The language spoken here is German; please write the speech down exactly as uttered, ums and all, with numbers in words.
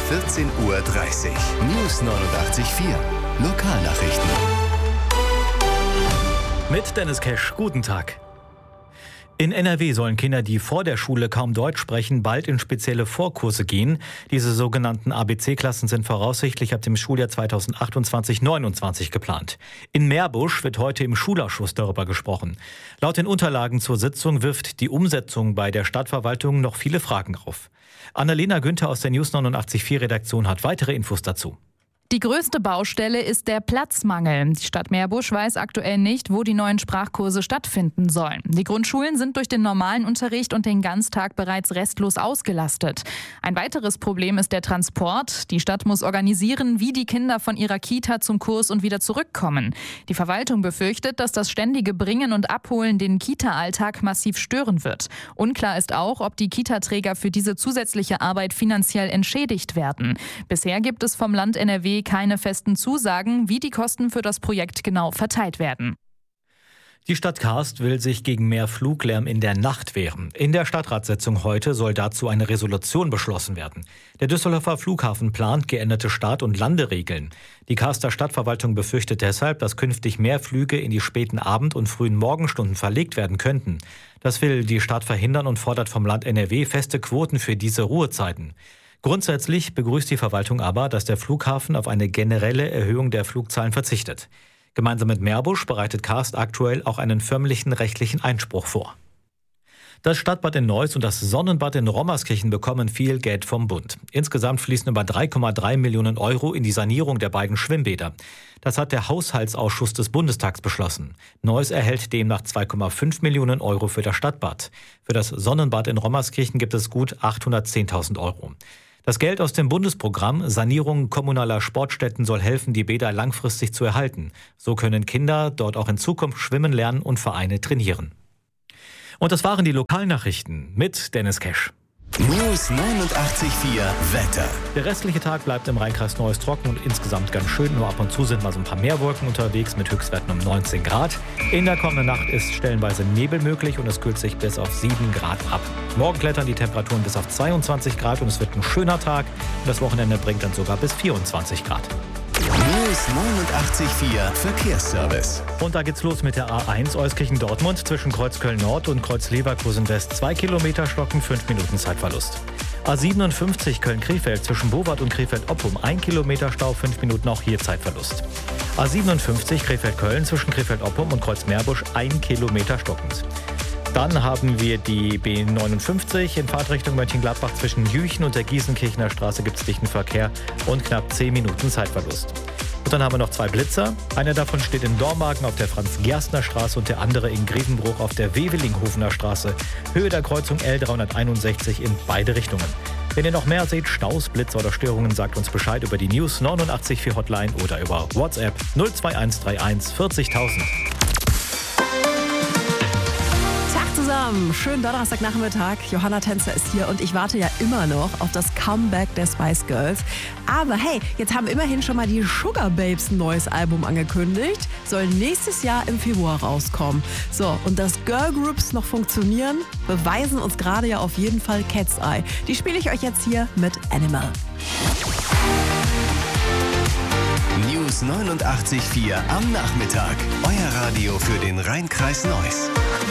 vierzehn Uhr dreißig. News neunundachtzig Komma vier. Lokalnachrichten. Mit Dennis Kesch, guten Tag. In N R W sollen Kinder, die vor der Schule kaum Deutsch sprechen, bald in spezielle Vorkurse gehen. Diese sogenannten A B C-Klassen sind voraussichtlich ab dem Schuljahr zweitausendachtundzwanzig neunundzwanzig geplant. In Meerbusch wird heute im Schulausschuss darüber gesprochen. Laut den Unterlagen zur Sitzung wirft die Umsetzung bei der Stadtverwaltung noch viele Fragen auf. Annalena Günther aus der News neunundachtzig Komma vier Redaktion hat weitere Infos dazu. Die größte Baustelle ist der Platzmangel. Die Stadt Meerbusch weiß aktuell nicht, wo die neuen Sprachkurse stattfinden sollen. Die Grundschulen sind durch den normalen Unterricht und den Ganztag bereits restlos ausgelastet. Ein weiteres Problem ist der Transport. Die Stadt muss organisieren, wie die Kinder von ihrer Kita zum Kurs und wieder zurückkommen. Die Verwaltung befürchtet, dass das ständige Bringen und Abholen den Kita-Alltag massiv stören wird. Unklar ist auch, ob die Kita-Träger für diese zusätzliche Arbeit finanziell entschädigt werden. Bisher gibt es vom Land N R W keine festen Zusagen, wie die Kosten für das Projekt genau verteilt werden. Die Stadt Karst will sich gegen mehr Fluglärm in der Nacht wehren. In der Stadtratssitzung heute soll dazu eine Resolution beschlossen werden. Der Düsseldorfer Flughafen plant geänderte Start- und Landeregeln. Die Karster Stadtverwaltung befürchtet deshalb, dass künftig mehr Flüge in die späten Abend- und frühen Morgenstunden verlegt werden könnten. Das will die Stadt verhindern und fordert vom Land N R W feste Quoten für diese Ruhezeiten. Grundsätzlich begrüßt die Verwaltung aber, dass der Flughafen auf eine generelle Erhöhung der Flugzahlen verzichtet. Gemeinsam mit Meerbusch bereitet Karst aktuell auch einen förmlichen rechtlichen Einspruch vor. Das Stadtbad in Neuss und das Sonnenbad in Rommerskirchen bekommen viel Geld vom Bund. Insgesamt fließen über drei Komma drei Millionen Euro in die Sanierung der beiden Schwimmbäder. Das hat der Haushaltsausschuss des Bundestags beschlossen. Neuss erhält demnach zwei Komma fünf Millionen Euro für das Stadtbad. Für das Sonnenbad in Rommerskirchen gibt es gut achthundertzehntausend Euro. Das Geld aus dem Bundesprogramm Sanierung kommunaler Sportstätten soll helfen, die Bäder langfristig zu erhalten. So können Kinder dort auch in Zukunft schwimmen lernen und Vereine trainieren. Und das waren die Lokalnachrichten mit Dennis Kesch. News neunundachtzig Komma vier Wetter. Der restliche Tag bleibt im Rheinkreis Neuss trocken und insgesamt ganz schön. Nur ab und zu sind mal so ein paar Meerwolken unterwegs mit Höchstwerten um neunzehn Grad. In der kommenden Nacht ist stellenweise Nebel möglich und es kühlt sich bis auf sieben Grad ab. Morgen klettern die Temperaturen bis auf zweiundzwanzig Grad und es wird ein schöner Tag. Und das Wochenende bringt dann sogar bis vierundzwanzig Grad. News neunundachtzig Komma vier Verkehrsservice. Und da geht's los mit der A eins Euskirchen-Dortmund zwischen Kreuz Köln-Nord und Kreuz Leverkusen-West. Zwei Kilometer Stocken, fünf Minuten Zeitverlust. A siebenundfünfzig Köln-Krefeld zwischen Bowart und Krefeld-Oppum. Ein Kilometer Stau, fünf Minuten, auch hier Zeitverlust. A siebenundfünfzig Krefeld-Köln zwischen Krefeld-Oppum und Kreuz Meerbusch. Ein Kilometer stockend. Dann haben wir die B neunundfünfzig in Fahrtrichtung Mönchengladbach zwischen Jüchen und der Gießenkirchener Straße gibt es dichten Verkehr und knapp zehn Minuten Zeitverlust. Und dann haben wir noch zwei Blitzer. Einer davon steht in Dormagen auf der Franz-Gerstner-Straße und der andere in Grevenbruch auf der Wevelinghofener Straße. Höhe der Kreuzung L dreihunderteinundsechzig in beide Richtungen. Wenn ihr noch mehr seht, Staus, Blitzer oder Störungen, sagt uns Bescheid über die News neunundachtzig Komma vier Hotline oder über WhatsApp null zwei eins drei eins vierzigtausend. Zusammen. Schönen Donnerstagnachmittag. Johanna Tänzer ist hier und ich warte ja immer noch auf das Comeback der Spice Girls. Aber hey, jetzt haben immerhin schon mal die Sugar Babes ein neues Album angekündigt. Soll nächstes Jahr im Februar rauskommen. So, und dass Girl Groups noch funktionieren, beweisen uns gerade ja auf jeden Fall Cat's Eye. Die spiele ich euch jetzt hier mit Animal. News neunundachtzig Komma vier am Nachmittag. Euer Radio für den Rheinkreis Neuss.